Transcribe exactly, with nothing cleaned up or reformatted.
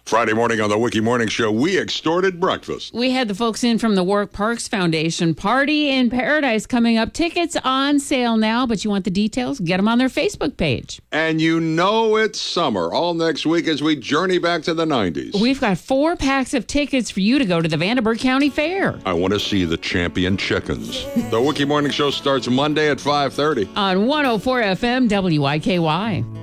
Friday morning on the Wiki Morning Show, we extorted breakfast. We had the folks in from the Warwick Parks Foundation. Party in Paradise coming up. Tickets on sale now, but you want the details? Get them on their Facebook page. And you know it's summer all next week as we journey back to the nineties. We've got four packs of tickets for you to go to the Vandenberg County Fair. I want to see the champion chickens. The Wiki Morning Show starts Monday at five thirty. On one oh four F M W I K Y.